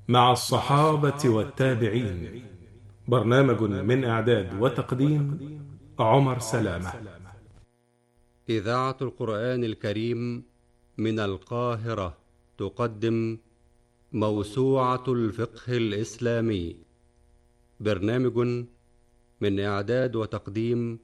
مع الصحابة والتابعين. برنامج من إعداد وتقديم عمر سلامة. إذاعة القرآن الكريم من القاهرة تقدم موسوعة الفقه الإسلامي. برنامج من إعداد وتقديم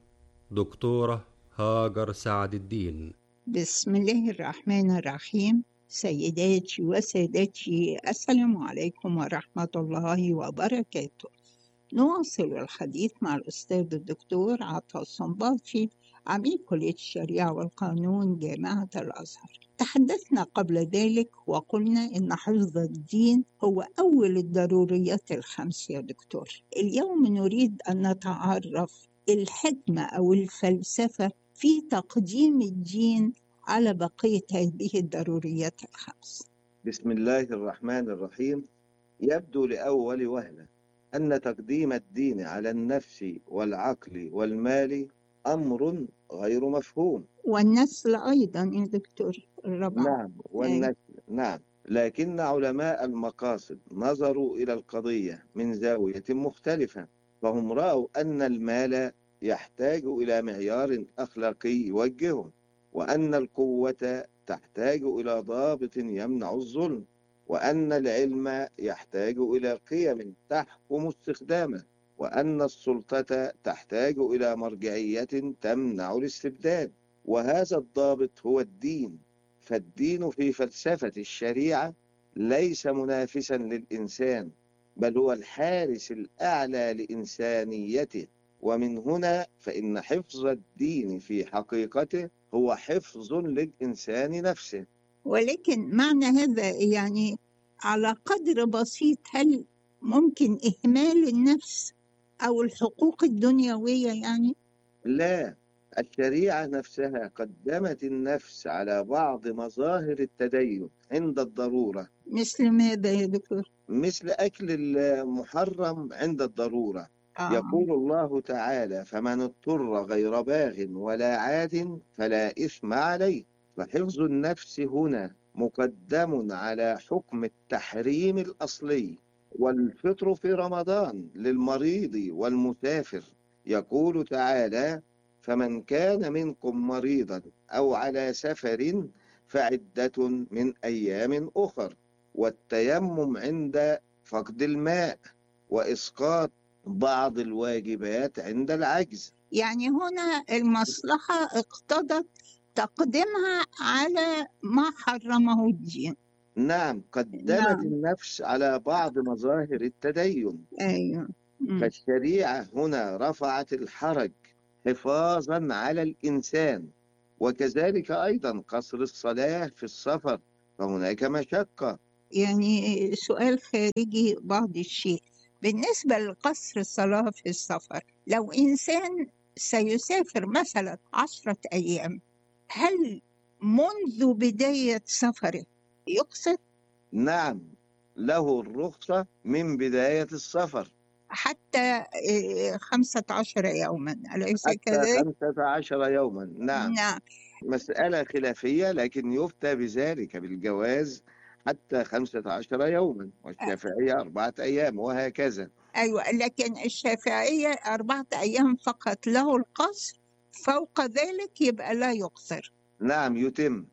دكتورة هاجر سعد الدين. بسم الله الرحمن الرحيم. سيداتي وسادتي، السلام عليكم ورحمة الله وبركاته. نواصل الحديث مع الأستاذ الدكتور عطا الصنباطي، عميد كلية الشريعة والقانون جامعة الأزهر. تحدثنا قبل ذلك وقلنا إن حفظ الدين هو أول الضروريات الخمس يا دكتور. اليوم نريد أن نتعرف الحكمة أو الفلسفة في تقديم الدين على بقية هذه الضروريات الخمس. بسم الله الرحمن الرحيم. يبدو لأول وهلة أن تقديم الدين على النفس والعقل والمال أمر غير مفهوم. والنسل أيضا يا دكتور الرابع. نعم، والنسل. نعم، لكن علماء المقاصد نظروا إلى القضية من زاوية مختلفة، فهم رأوا أن المال يحتاج إلى معيار أخلاقي يوجهه، وأن القوة تحتاج إلى ضابط يمنع الظلم، وأن العلم يحتاج إلى قيم تحكم استخدامه، وأن السلطة تحتاج إلى مرجعية تمنع الاستبداد. وهذا الضابط هو الدين. فالدين في فلسفة الشريعة ليس منافسا للإنسان، بل هو الحارس الأعلى لإنسانيته. ومن هنا فإن حفظ الدين في حقيقته هو حفظ للإنسان نفسه. ولكن معنى هذا يعني على قدر بسيط، هل ممكن إهمال النفس أو الحقوق الدنيوية يعني؟ لا، الشريعة نفسها قدمت النفس على بعض مظاهر التدين عند الضرورة. مثل ماذا يا دكتور؟ مثل أكل المحرم عند الضرورة. يقول الله تعالى: فمن اضطر غير باغ ولا عاد فلا إثم عليه. فحفظ النفس هنا مقدم على حكم التحريم الأصلي. والفطر في رمضان للمريض والمسافر. يقول تعالى: فمن كان منكم مريضا أو على سفر فعدة من أيام أخر. والتيمم عند فقد الماء، وإسقاط بعض الواجبات عند العجز. يعني هنا المصلحة اقتضت تقديمها على ما حرمه الدين. نعم، قدمت نعم. النفس على بعض مظاهر التدين. أيوة. فالشريعة هنا رفعت الحرج حفاظا على الإنسان. وكذلك أيضا قصر الصلاة في السفر، فهناك مشقة. يعني سؤال خارجي بعض الشيء، بالنسبة لقصر الصلاة في السفر، لو إنسان سيسافر مثلا 10 أيام، هل منذ بداية سفره يقصر؟ نعم، له الرخصة من بداية السفر حتى 15 يوما، أليس حتى كذلك؟ 15 يوما. نعم، نعم. مسألة خلافية، لكن يفتى بذلك بالجواز حتى 15 يوما، والشافعية 4 أيام، وهكذا. أيوة، لكن الشافعية 4 أيام فقط، له القصر، فوق ذلك يبقى لا يقصر. نعم، يتم.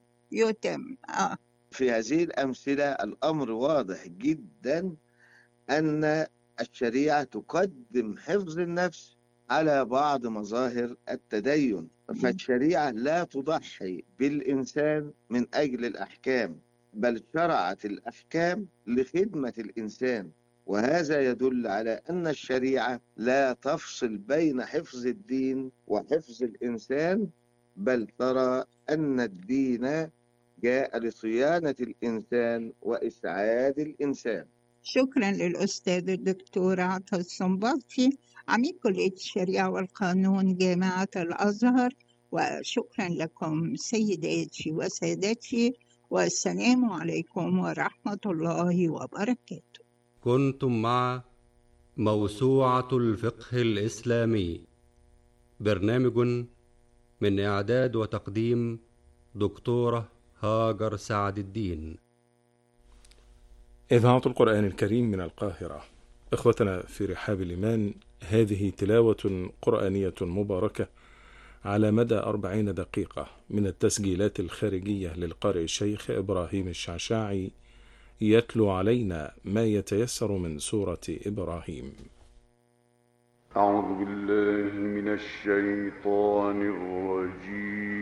في هذه الأمثلة الأمر واضح جدا أن الشريعة تقدم حفظ النفس على بعض مظاهر التدين. فالشريعة لا تضحي بالإنسان من أجل الأحكام، بل شرعت الأحكام لخدمة الإنسان. وهذا يدل على أن الشريعة لا تفصل بين حفظ الدين وحفظ الإنسان، بل ترى أن الدين جاء لصيانة الإنسان وإسعاد الإنسان. شكرا للأستاذ الدكتور عطا الصنباطي، عميد كلية الشريعة والقانون جامعة الأزهر. وشكرا لكم سيداتي وسادتي، والسلام عليكم ورحمة الله وبركاته. كنتم مع موسوعة الفقه الإسلامي، برنامج من إعداد وتقديم دكتورة هاجر سعد الدين. إذاعة القرآن الكريم من القاهرة. إخوتنا في رحاب الإيمان، هذه تلاوة قرآنية مباركة على مدى 40 دقيقة من التسجيلات الخارجية للقارئ الشيخ إبراهيم الشعشاعي، يتلو علينا ما يتيسر من سورة إبراهيم. أعوذ بالله من الشيطان الرجيم.